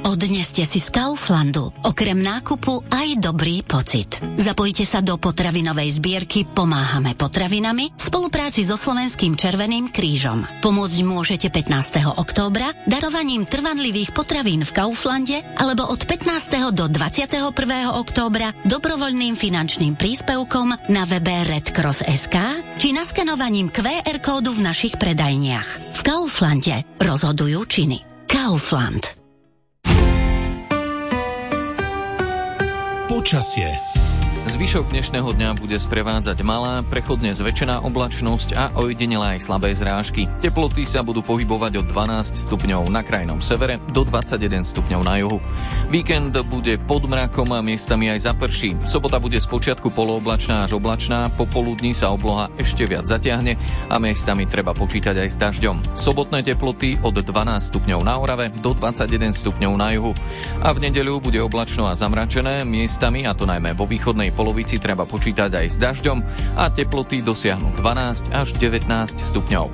Odneste si z Kauflandu okrem nákupu aj dobrý pocit. Zapojte sa do potravinovej zbierky Pomáhame potravinami v spolupráci so Slovenským Červeným krížom. Pomôcť môžete 15. októbra darovaním trvanlivých potravín v Kauflande alebo od 15. do 21. októbra dobrovoľným finančným príspevkom na webe redcross.sk či naskenovaním QR kódu v našich predajniach. V Kauflande rozhodujú činy. Kaufland. Počasie. Zvyšok dnešného dňa bude sprevádzať malá, prechodne zväčšená oblačnosť a ojedinelé aj slabé zrážky. Teploty sa budú pohybovať od 12 stupňov na krajnom severe do 21 stupňov na juhu. Víkend bude pod mrakom a miestami aj zaprší. Sobota bude spočiatku polooblačná až oblačná, popoludní sa obloha ešte viac zatiahne a miestami treba počítať aj s dažďom. Sobotné teploty od 12 stupňov na Orave do 21 stupňov na juhu. A v nedeľu bude oblačno a zamračené, miestami, a to najmä vo východnej polovici, treba počítať aj s dažďom a teploty dosiahnu 12 až 19 stupňov.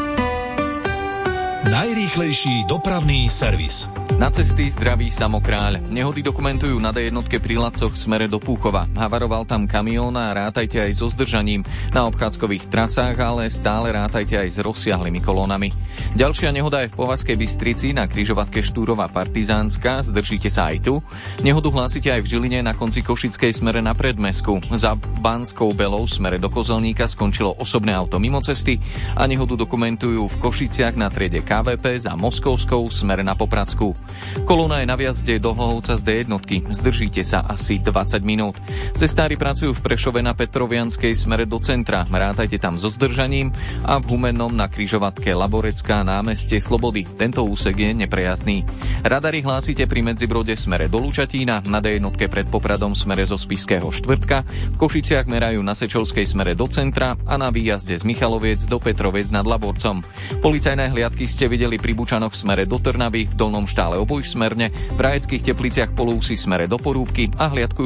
Najrýchlejší dopravný servis. Na cesty zdraví Samokráľ. Nehody dokumentujú na D1 pri Lacoch v smere do Púchova. Havaroval tam kamión a rátajte aj so zdržaním na obchádzkových trasách, ale stále rátajte aj s rozsiahlymi kolónami. Ďalšia nehoda je v Považskej Bystrici na križovatke Štúrova Partizánska. Zdržíte sa aj tu. Nehodu hlásite aj v Žiline na konci Košickej smere na Predmesku. Za Banskou Belou smere do Kozelníka skončilo osobné auto mimo cesty a nehodu dokumentujú v Košiciach na triede KVP za Moskovskou smere na Popradsku. Kolóna je na viazde do Hlohovca z D1. Zdržíte sa asi 20 minút. Cestári pracujú v Prešove na Petrovianskej smere do centra. Rátajte tam so zdržaním a v Humennom na križovatke Laborecká námestie Slobody. Tento úsek je neprejazdný. Radary hlásite pri Medzibrode smere do Lučatína, na D1 pred Popradom smere zo Spišského Štvrtka, v Košiciach merajú na Sečovskej smere do centra a na výjazde z Michaloviec do Petroviec nad Laborcom. Policajné hliadky ste videli pri Bučanoch smere do Trnavy, v Dolnom Štále obojsmerne, v Rajeckých Tepliciach Polousy smere do Porúbky a hliadkujú